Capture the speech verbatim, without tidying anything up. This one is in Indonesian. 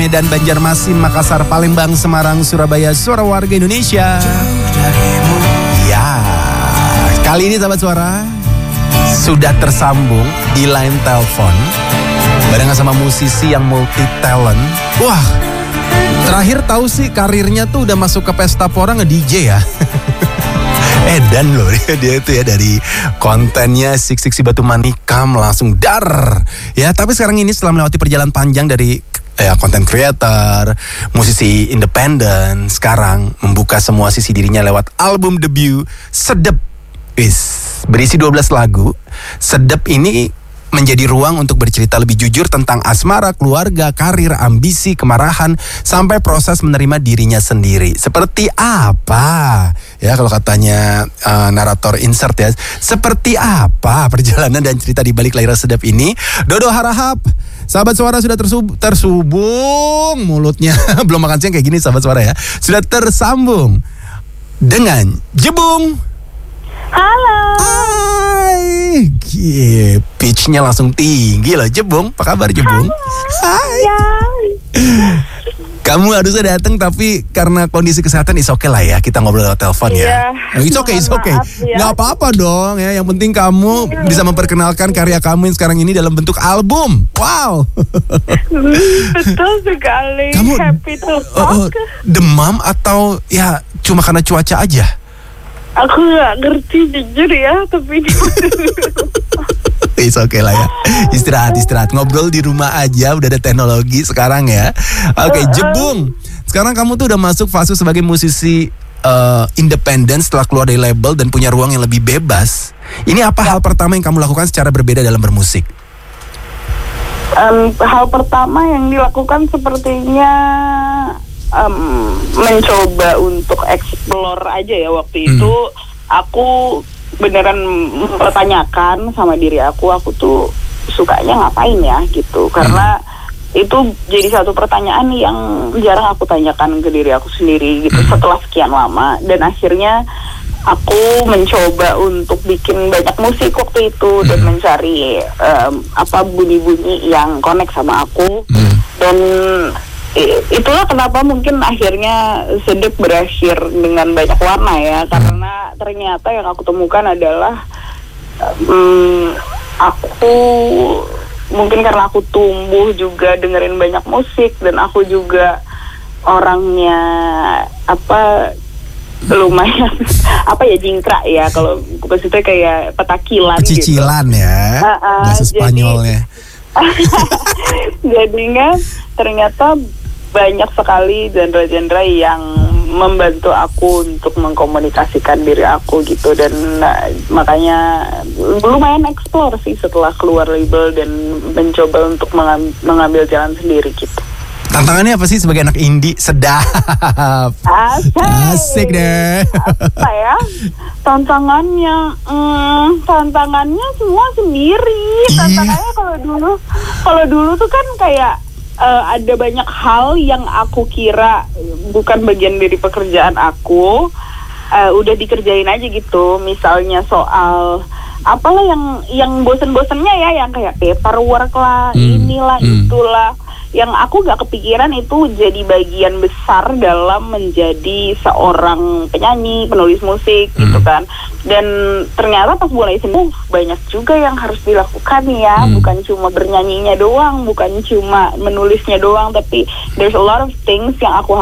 Medan, Banjarmasin, Makassar, Palembang, Semarang, Surabaya, suara warga Indonesia. Ya, kali ini sahabat suara sudah tersambung di line telepon barengan sama musisi yang multi talent. Wah, terakhir tahu sih karirnya tuh udah masuk ke pesta pora nge-D J ya. Edan loh dia itu ya, dari kontennya Sik-Sik Si Batu Manikam langsung dar. Ya, tapi sekarang ini setelah melewati perjalanan panjang dari ya content creator, musisi independen, sekarang membuka semua sisi dirinya lewat album debut Sedep. Is berisi dua belas lagu. Sedep ini menjadi ruang untuk bercerita lebih jujur tentang asmara, keluarga, karir, ambisi, kemarahan, sampai proses menerima dirinya sendiri. Seperti apa? Ya kalau katanya uh, narator insert ya, seperti apa perjalanan dan cerita di balik layar Sedep ini? Dodo harahap, sahabat suara sudah tersub- tersubung mulutnya. Belum makan siang kayak gini sahabat suara ya. Sudah tersambung dengan Jebung. Halo. Hai. Gie, pitch-nya langsung tinggi loh. Jebung, apa kabar Jebung? Hai. Ya. Kamu harusnya datang tapi karena kondisi kesehatan is okay lah ya. Kita ngobrol lewat telepon ya. Iya. It's okay, it's okay. Maaf ya. Gak apa-apa dong ya. Yang penting kamu bisa memperkenalkan karya kamu yang sekarang ini dalam bentuk album. Wow. Betul sekali. Kamu happy to uh, uh, talk. demam atau ya cuma karena cuaca aja? Aku gak ngerti jujur ya, tapi It's okay lah ya. Istirahat, istirahat. Ngobrol di rumah aja, udah ada teknologi sekarang ya. Oke, okay, Jebung. Sekarang kamu tuh udah masuk fase sebagai musisi uh, independen setelah keluar dari label dan punya ruang yang lebih bebas. Ini apa hal pertama yang kamu lakukan secara berbeda dalam bermusik? um, hal pertama yang dilakukan sepertinya um, mencoba untuk explore aja ya. Waktu hmm. itu aku beneran mempertanyakan sama diri aku, aku tuh sukanya ngapain ya gitu. Karena hmm. itu jadi satu pertanyaan yang jarang aku tanyakan ke diri aku sendiri gitu setelah sekian lama. Dan akhirnya aku mencoba untuk bikin banyak musik waktu itu dan mencari um, apa bunyi-bunyi yang connect sama aku. Hmm. Dan itulah kenapa mungkin akhirnya Sedep berakhir dengan banyak warna ya, karena ternyata yang aku temukan adalah um, aku mungkin karena aku tumbuh juga dengerin banyak musik dan aku juga orangnya apa lumayan apa ya jingkrak ya, kalau maksudnya kayak petakilan pecicilan gitu. Ya uh, uh, bahasa Spanyolnya. Jadinya ternyata banyak sekali genre-genre yang membantu aku untuk mengkomunikasikan diri aku gitu. Dan uh, makanya lumayan explore sih setelah keluar label dan mencoba untuk mengam- mengambil jalan sendiri gitu. Tantangannya apa sih sebagai anak indie? Sedap. Asik. Asik deh. Apa ya? Tantangannya, hmm, tantangannya semua sendiri. Iya. Tantangannya kalau dulu, kalau dulu tuh kan kayak uh, ada banyak hal yang aku kira bukan bagian dari pekerjaan aku, uh, udah dikerjain aja gitu. Misalnya soal apalah yang yang bosen-bosennya ya, yang kayak paperwork lah, hmm. inilah, hmm. itulah. Yang aku gak kepikiran itu jadi bagian besar dalam menjadi seorang penyanyi, penulis musik, hmm. gitu kan. Dan ternyata pas mulai sini banyak juga yang harus dilakukan ya, hmm. bukan cuma bernyanyinya doang, bukan cuma menulisnya doang, tapi there's a lot of things yang aku